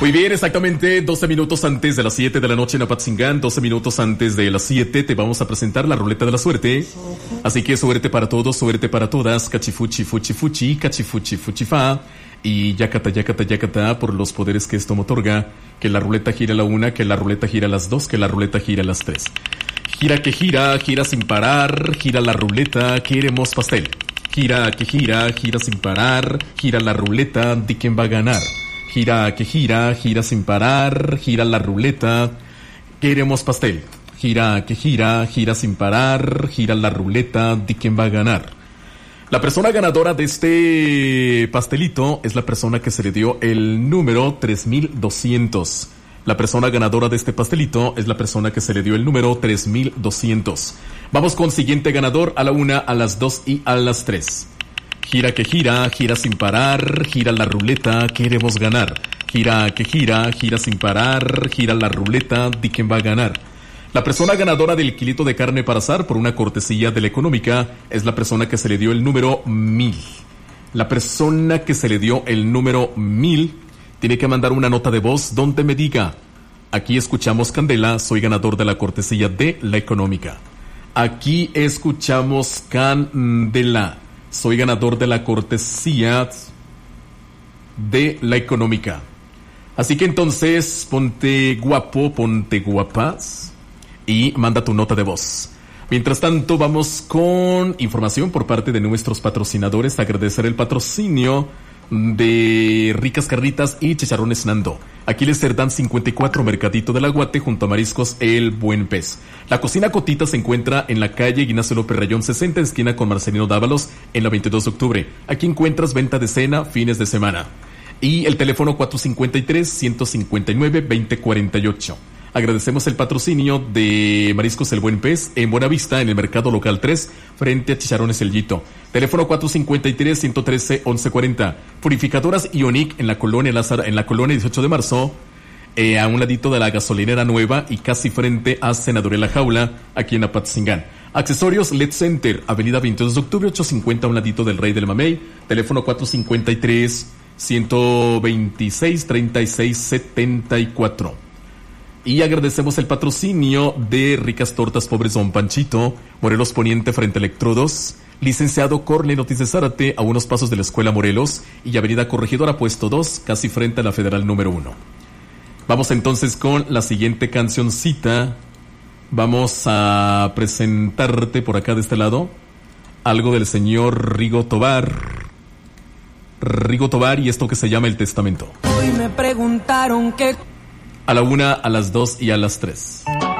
Muy bien, exactamente 12 minutos antes de las 7 de la noche en Apatzingán, 12 minutos antes de las 7 te vamos a presentar la ruleta de la suerte. Así que suerte para todos, suerte para todas, cachifuchi, fuchi, fuchi, cachifuchi, fuchi, fa. Y yacata, yacata, yacata, por los poderes que esto me otorga. Que la ruleta gira a la 1, que la ruleta gira a las 2, que la ruleta gira a las 3. Gira que gira, gira sin parar, gira la ruleta, queremos pastel. Gira que gira, gira sin parar, gira la ruleta, di quién va a ganar. Gira que gira, gira sin parar, gira la ruleta, queremos pastel. Gira que gira, gira sin parar, gira la ruleta, di quién va a ganar. La persona ganadora de este pastelito es la persona que se le dio el número 3200. La persona ganadora de este pastelito es la persona que se le dio el número 3200. Vamos con siguiente ganador a la 1, a las 2 y a las 3. Gira que gira, gira sin parar, gira la ruleta, queremos ganar. Gira que gira, gira sin parar, gira la ruleta, di quién va a ganar. La persona ganadora del kilito de carne para asar por una cortesía de la económica es la persona que se le dio el número 1000. La persona que se le dio el número 1000 tiene que mandar una nota de voz donde me diga: aquí escuchamos Candela, soy ganador de la cortesía de la económica. Aquí escuchamos Candela, soy ganador de la cortesía de la económica. Así que entonces ponte guapo, ponte guapas y manda tu nota de voz. Mientras tanto, vamos con información por parte de nuestros patrocinadores. Agradecer el patrocinio de Ricas Carnitas y Chicharrones Nando. Aquiles Cerdán 54, Mercadito del Aguate, junto a Mariscos El Buen Pez. La Cocina Cotita se encuentra en la calle Ignacio López Rayón 60, esquina con Marcelino Dávalos, en la 22 de octubre. Aquí encuentras venta de cena, fines de semana. Y el teléfono 453-159-2048. Agradecemos el patrocinio de Mariscos El Buen Pez en Buenavista, en el Mercado Local 3, frente a Chicharrones El Yito. Teléfono 453-113-1140. Purificadoras Ionic en la colonia Lázaro, en la colonia 18 de marzo, a un ladito de la gasolinera nueva y casi frente a Senador La Jaula, aquí en Apatzingán. Accesorios LED Center, avenida 22 de octubre 850, a un ladito del Rey del Mamey. Teléfono 453-126-3674. Y agradecemos el patrocinio de Ricas Tortas Pobres Don Panchito, Morelos Poniente frente a Electrodos, Licenciado Corle Noticias Zárate, a unos pasos de la Escuela Morelos, y Avenida Corregidora Puesto 2, casi frente a la Federal número 1. Vamos entonces con la siguiente cancioncita. Vamos a presentarte por acá de este lado algo del señor Rigo Tobar. Rigo Tobar y esto que se llama El Testamento. Hoy me preguntaron qué... A la 1, a las 2 y a las 3.